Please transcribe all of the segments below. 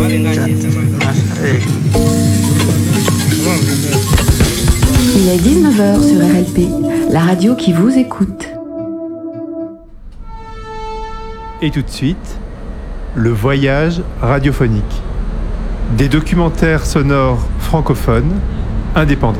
Il est 19h sur RLP, la radio qui vous écoute. Et tout de suite, le voyage radiophonique. Des documentaires sonores francophones, indépendants.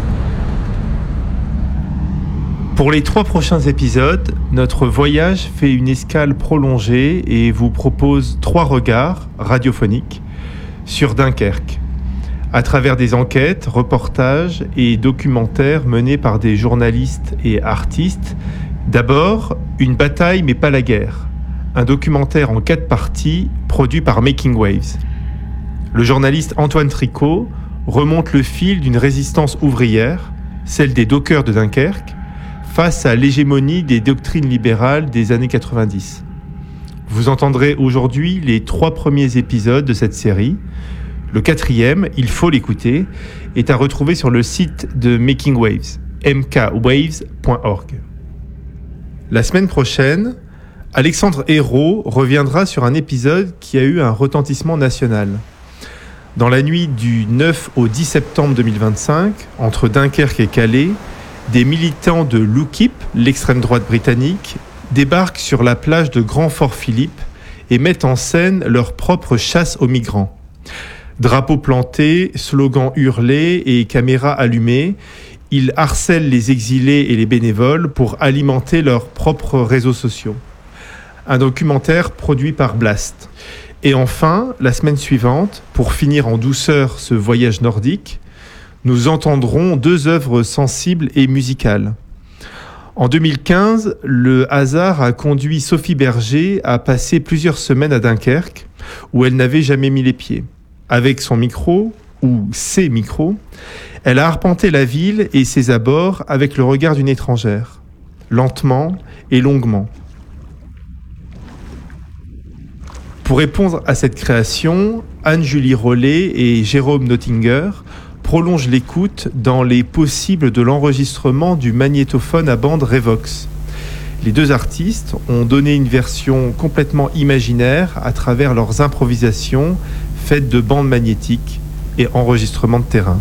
Pour les 3 prochains épisodes, notre voyage fait une escale prolongée et vous propose 3 regards radiophoniques sur Dunkerque, à travers des enquêtes, reportages et documentaires menés par des journalistes et artistes. D'abord, Une bataille mais pas la guerre, un documentaire en 4 parties produit par Making Waves. Le journaliste Antoine Tricot remonte le fil d'une résistance ouvrière, celle des dockers de Dunkerque, face à l'hégémonie des doctrines libérales des années 90. Vous entendrez aujourd'hui les 3 premiers épisodes de cette série. Le 4e, il faut l'écouter, est à retrouver sur le site de Making Waves, mkwaves.org. La semaine prochaine, Alexandre Hérault reviendra sur un épisode qui a eu un retentissement national. Dans la nuit du 9 au 10 septembre 2025, entre Dunkerque et Calais, des militants de l'UKIP, l'extrême droite britannique, débarquent sur la plage de Grand Fort Philippe et mettent en scène leur propre chasse aux migrants. Drapeaux plantés, slogans hurlés et caméras allumées, ils harcèlent les exilés et les bénévoles pour alimenter leurs propres réseaux sociaux. Un documentaire produit par Blast. Et enfin, la semaine suivante, pour finir en douceur ce voyage nordique, nous entendrons 2 œuvres sensibles et musicales. En 2015, le hasard a conduit Sophie Berger à passer plusieurs semaines à Dunkerque, où elle n'avait jamais mis les pieds. Avec son micro, ou ses micros, elle a arpenté la ville et ses abords avec le regard d'une étrangère, lentement et longuement. Pour répondre à cette création, Anne-Julie Rollet et Jérôme Nottinger prolongent l'écoute dans les possibles de l'enregistrement du magnétophone à bande Revox. Les 2 artistes ont donné une version complètement imaginaire à travers leurs improvisations faites de bandes magnétiques et enregistrements de terrain.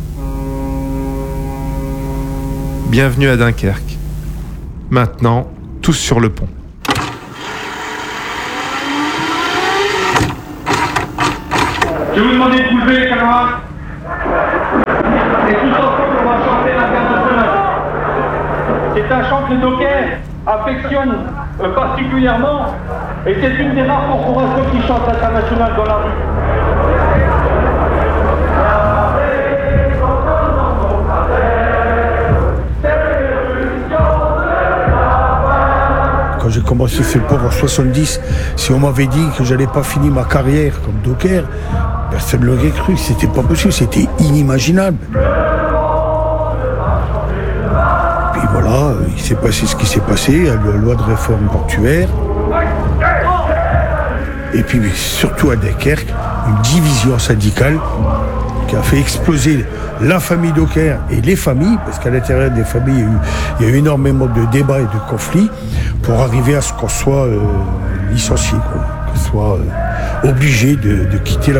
Bienvenue à Dunkerque. Maintenant, tous sur le pont. Je vais vous demander de vous lever, les camarades. Et tous ensemble, on va chanter l'international. C'est un chant que les dockers affectionnent particulièrement. Et c'est une des rares corporations qui chante l'international dans la rue. Quand j'ai commencé ce port en 70, si on m'avait dit que j'allais pas finir ma carrière comme docker, personne ne l'aurait cru, c'était pas possible, c'était inimaginable. Puis voilà, il s'est passé ce qui s'est passé, la loi de réforme portuaire. Et puis surtout à Dunkerque, une division syndicale qui a fait exploser la famille docker et les familles, parce qu'à l'intérieur des familles, il y a eu énormément de débats et de conflits pour arriver à ce qu'on soit licencié, qu'on soit obligé de quitter la